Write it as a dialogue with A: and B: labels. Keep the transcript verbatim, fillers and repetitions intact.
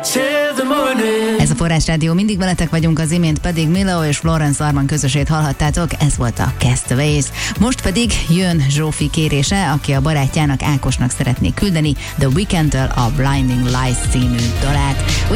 A: till the morning.
B: Ez a Forrás Rádió, mindig veletek vagyunk, az imént pedig Milo és Florence Arman közösét hallhattátok, ez volt a Castaways. Most pedig jön Zsófi kérése, aki a barátjának, Ákosnak szeretné küldeni The Weekndtől a Blinding Lights című dalát.